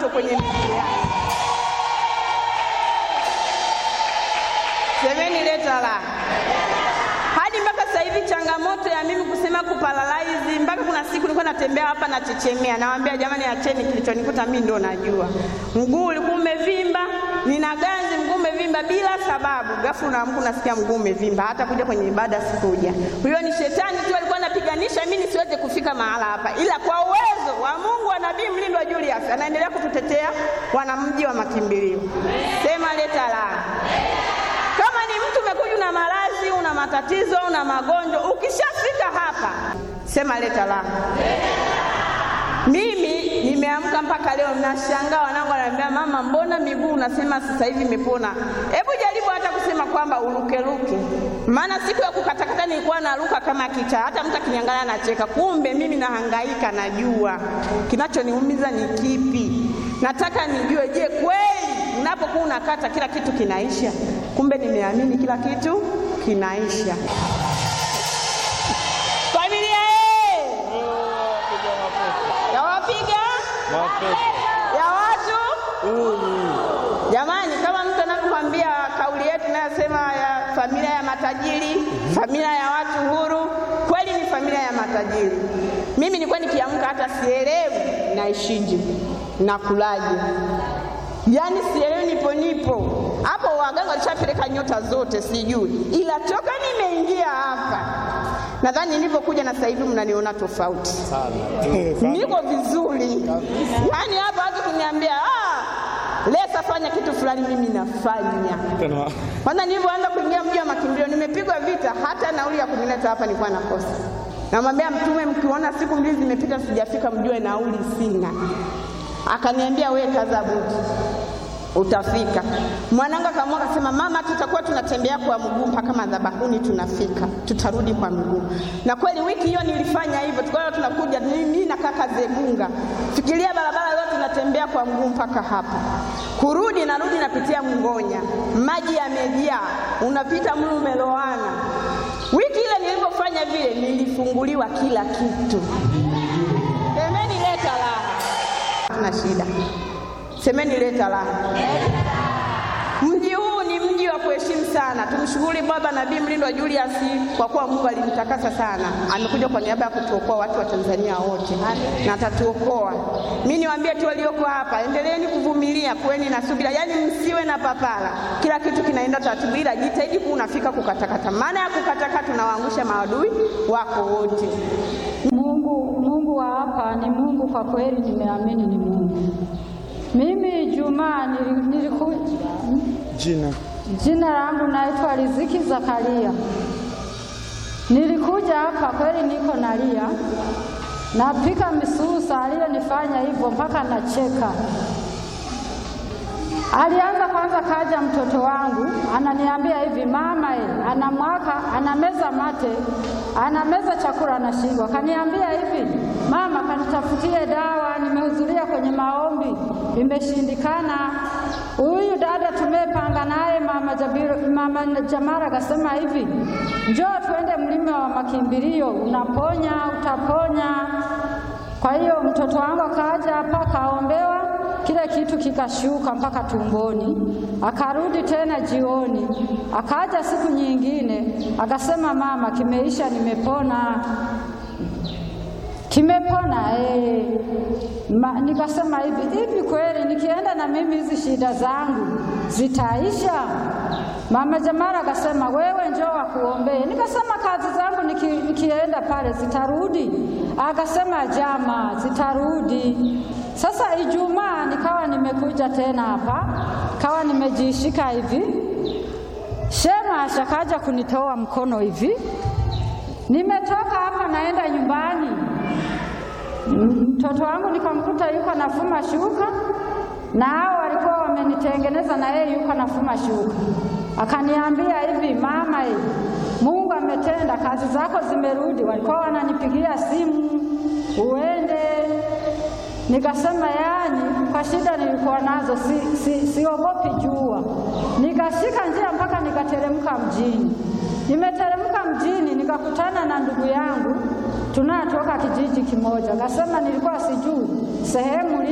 moto kwenye miguu yake. Semeni leta la. Hadi mpaka sasa hivi changamoto ya mimi kusema kuparalyze, mpaka kuna siku nilikuwa natembea hapa na chechemea, nawaambia jamani acheni, kilichonikuta mimi ndo najua. Mguu ulikuwa umevimba, nina ganzi, mguu umevimba bila sababu. Ghafla unaamka unasikia mguu umevimba, hata kuja kwenye ibada sikuja. Huyo ni shetani tu alikuwa anapiganisha mimi nisiweze kufika mahala hapa. Ila kwa uwezo wa Mungu wa Nabii Mlindwa Julius anaendelea kututetea wanamji wa makimbilio. Sema leta la. Kama ni mtu umekuja na maradhi, una matatizo, una magonjwa, ukishafika hapa sema leta la. Mimi nimeamka mpaka leo nashangaa, wanangu wananiambia mama, mbona miguu unasema sasa hivi imepona? Hebu jaribu hata kusema kwamba urukeruke. Maana siku ya kukatakata nilikuwa naruka kama kicha, hata mtu akiniangalia anacheka. Kumbe mimi nahangaika, najua kinachoniumiza ni kipi. Nataka nijue, je, kweli unapokuwa unakata kila kitu kinaisha? Kumbe nimeamini kila kitu kinaisha. Familia ya watu jamani, kama mtu anakuambia kauli yetu nasema ya familia ya matajiri, familia ya watu huru, kweli ni familia ya matajiri. Mimi nilikuwa nikiamka hata sielewi naishije na kulaje, yani sielewi nipo hapo. Waganga walishapeleka nyota zote sijui, ila toka nimeingia hapa nadhani nilipokuja na sasa hivi mnaniona tofauti sana. Niko vizuri. Yaani hapa watu kuniambia lesa fanya kitu fulani, mimi nafanya. Kwanza nilipoanza kuingia mji wa makimbilio nimepigwa vita, hata nauli ya kunileta hapa nilikuwa nakosa. Namwambia Mtume, mkiona siku mbili zimepita sijafika mjue nauli sina. Akaniambia wewe kaza buti, utafika. Mwanangu akamwona akasema mama, tutakuwa tunatembea kwa mguu mpaka madhabahuni, tunafika, tutarudi kwa mguu. Na kweli wiki hiyo nilifanya hivyo. Tukawa tunakuja mimi na kaka Zegunga, fikiria barabara yote tunatembea kwa mguu mpaka hapa. Kurudi narudi napitia Mngonya, maji yamejaa, unapita mlu umeloana. Wiki ile nilipofanya vile nilifunguliwa kila kitu. Semeni leta la. Tuna shida. Semeni leta la. Mji huu ni mji wa kuheshimu sana. Tumshukuru Baba Nabii Mlindwa Julius kwa kuwa Mungu alimtakasa sana. Amekuja kwa niaba ya kutuokoa watu wa Tanzania wote. Na atatuokoa. Mimi niwaambie tu walioko hapa, endeleeni kuvumilia, kuweni na subira. Yaani msiwe na papara. Kila kitu kinaenda taratibu, ila jitahidi unafika kukatakata. Maana ya kukatakata tunawaangusha maadui wako wote. Mungu wa hapa ni Mungu kwa kweli, nimeamini ni Mungu. Mimi Juma nilikuja jina langu naitwa Riziki Zakaria. Nilikuja hapa kweli niko nalia, napika misusa, aliyonifanya hivyo mpaka nacheka. Alianza kwanza, kaja mtoto wangu ananiambia hivi, mama anameza mate, anameza chakula anashindwa. Kaniambia hivi, mama kanitafutie dawa, nimehudhuria kwenye maombi imeshindikana. Huyu dada tumepanga naye mama Jamara akasema hivi, njoo tuende mlima wa makimbilio, unaponya, utaponya. Kwa hiyo mtoto wangu akaja hapa kaombewa, kile kitu kikashuka mpaka tumboni. Akarudi tena jioni, akaja siku nyingine akasema, mama kimeisha, nimepona. Kimepona nikasema hivi kweli nikienda na mimi hizi shida zangu zitaisha? Mama Jamara akasema, wewe njoo wakuombee. Nikasema kazi zangu nikienda pale zitarudi? Akasema jama, zitarudi. Sasa Ijumaa nikawa nimekuja tena hapa, kawa nimejishika hivi, Shema ashakaja kunitoa mkono hivi. Nimetoka hapa naenda nyumbani, mtoto wangu nikamkuta yuko nafuma shuka, na hao walikuwa wamenitengeneza na yeye yuko nafuma shuka. Akaniambia hivi, mama Mungu ametenda, kazi zako zimerudi. Walikuwa wananipigia simu uende. Nikasema yani kwa shida nilikuwa nazo siogopi jua. Nikashika njia mpaka nikateremka mjini. Nimeteremka mjini nikakutana na ndugu yangu tunatoka kijiji kimoja. Akasema nilikuwa sijui sehemu